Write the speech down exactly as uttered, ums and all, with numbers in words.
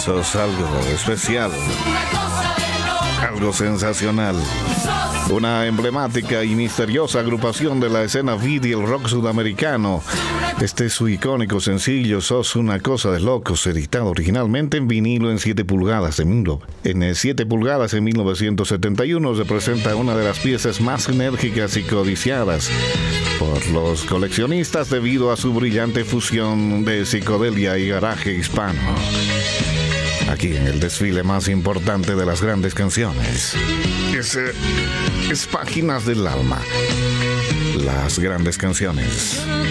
Sos algo especial, algo sensacional. Una emblemática y misteriosa agrupación de la escena beat y el rock sudamericano. Este es su icónico sencillo, Sos una cosa de locos, editado originalmente en vinilo en siete pulgadas de mil, en siete pulgadas en mil novecientos setenta y uno. Representa una de las piezas más enérgicas y codiciadas por los coleccionistas debido a su brillante fusión de psicodelia y garaje hispano. Aquí en el desfile más importante de las grandes canciones. Es, eh, es Páginas del Alma. Las grandes canciones.